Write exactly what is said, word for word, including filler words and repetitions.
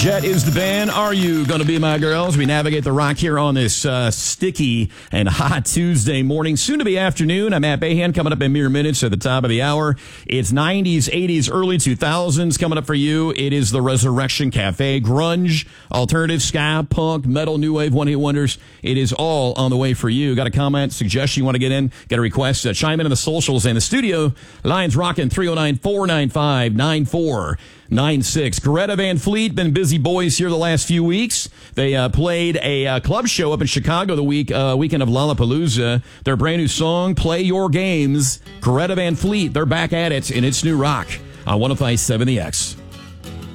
Jet is the band. Are you going to be my girl? As we navigate the rock here on this uh, sticky and hot Tuesday morning, soon to be afternoon. I'm Matt Bahan, coming up in mere minutes at the top of the hour. It's nineties, eighties, early two thousands coming up for you. It is the Resurrection Cafe. Grunge, alternative, ska, punk, metal, new wave, one-hit wonders. It is all on the way for you. Got a comment, suggestion you want to get in, get a request, uh, chime in on the socials and the studio. Lines rocking three oh nine, four nine five, nine four nine six. Greta Van Fleet, been busy boys here the last few weeks. They uh, played a uh, club show up in Chicago the week uh, weekend of Lollapalooza. Their brand new song, Play Your Games. Greta Van Fleet, they're back at it, and it's new rock on one oh five point seven The X.